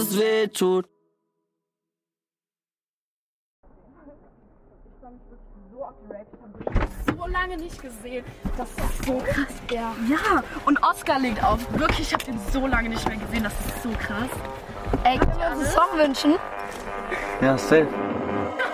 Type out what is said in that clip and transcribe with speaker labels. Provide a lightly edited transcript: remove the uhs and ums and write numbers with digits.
Speaker 1: es weh tut.
Speaker 2: So lange nicht gesehen. Das ist so krass, ja. Ja, und Oscar legt auf. Wirklich, ich habe den so lange nicht mehr gesehen. Das ist so krass.
Speaker 3: Ey, können wir uns einen Song wünschen?
Speaker 1: Ja, safe.